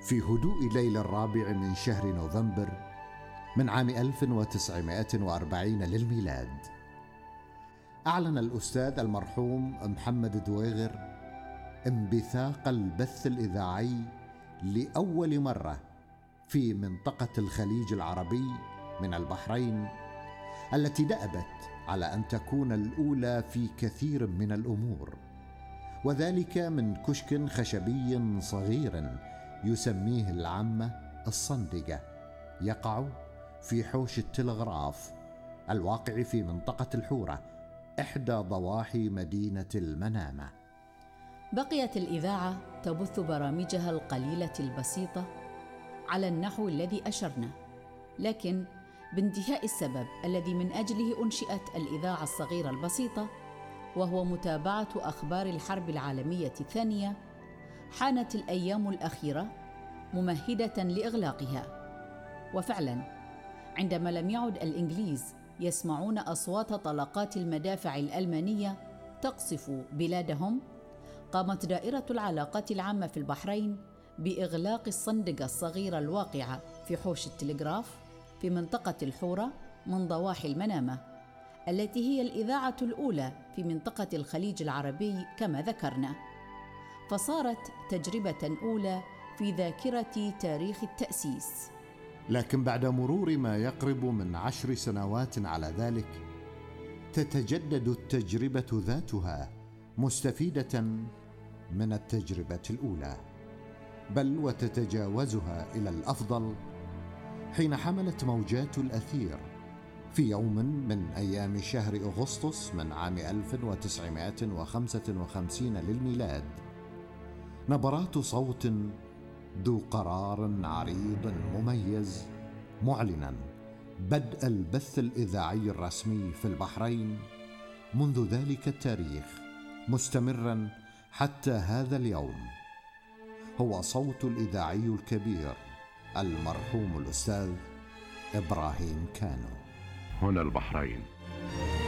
في هدوء ليل الرابع من شهر نوفمبر من عام 1940 للميلاد، أعلن الأستاذ المرحوم محمد دويغر انبثاق البث الإذاعي لأول مرة في منطقة الخليج العربي من البحرين، التي دأبت على أن تكون الأولى في كثير من الأمور، وذلك من كشك خشبي صغير يسميه العامة الصندقة، يقع في حوش التلغراف الواقع في منطقة الحورة، إحدى ضواحي مدينة المنامة. بقيت الإذاعة تبث برامجها القليلة البسيطة على النحو الذي أشرنا، لكن بانتهاء السبب الذي من أجله أنشئت الإذاعة الصغيرة البسيطة، وهو متابعة أخبار الحرب العالمية الثانية، حانت الأيام الأخيرة ممهدة لإغلاقها. وفعلا عندما لم يعد الإنجليز يسمعون أصوات طلقات المدافع الألمانية تقصف بلادهم، قامت دائرة العلاقات العامة في البحرين بإغلاق الصندقة الصغيرة الواقعة في حوش التلغراف في منطقة الحورة من ضواحي المنامة، التي هي الإذاعة الأولى في منطقة الخليج العربي كما ذكرنا، فصارت تجربة أولى في ذاكرة تاريخ التأسيس. لكن بعد مرور ما يقرب من 10 سنوات على ذلك، تتجدد التجربة ذاتها مستفيدة من التجربة الأولى، بل وتتجاوزها إلى الأفضل، حين حملت موجات الأثير في يوم من أيام شهر أغسطس من عام 1955 للميلاد نبرات صوت ذو قرار عريض مميز، معلنا بدء البث الإذاعي الرسمي في البحرين منذ ذلك التاريخ، مستمرا حتى هذا اليوم. هو صوت الإذاعي الكبير المرحوم الأستاذ إبراهيم كانو. هنا البحرين.